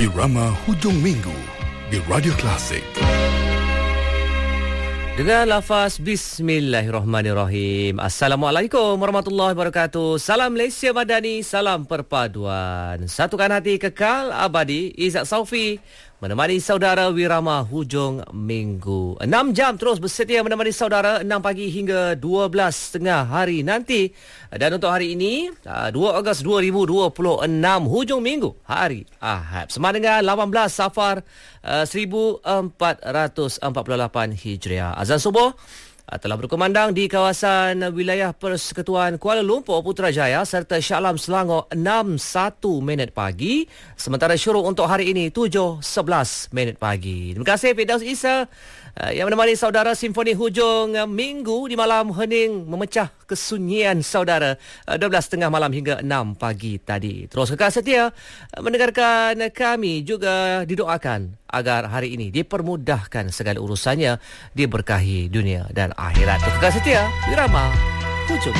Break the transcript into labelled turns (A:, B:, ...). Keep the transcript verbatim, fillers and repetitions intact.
A: Wirama Hujung Minggu di Radio Klasik.
B: Dengan lafaz Bismillahirrahmanirrahim. Assalamualaikum warahmatullahi wabarakatuh. Salam Malaysia Madani, salam perpaduan. Satukan hati kekal abadi. Izzat Saufi menemani saudara Wirama Hujung Minggu. enam jam terus bersedia menemani saudara, enam pagi hingga dua belas tengah hari nanti. Dan untuk hari ini, dua Ogos dua ribu dua puluh enam, Hujung Minggu, hari Ahad. Sama dengan lapan belas Safar seribu empat ratus empat puluh lapan Hijriah. Azan subuh telah berkumandang di kawasan wilayah Persekutuan Kuala Lumpur Putrajaya serta Shah Alam Selangor enam satu minit pagi, sementara syuruk untuk hari ini tujuh sebelas minit pagi. Terima kasih Firdaus Isa yang menemani saudara Simfoni Hujung Minggu di malam hening, memecah kesunyian saudara dua belas tengah malam hingga enam pagi tadi. Terus kekal setia mendengarkan kami, juga didoakan agar hari ini dipermudahkan segala urusannya, diberkahi dunia dan akhirat. Kekal setia Wirama Hujung.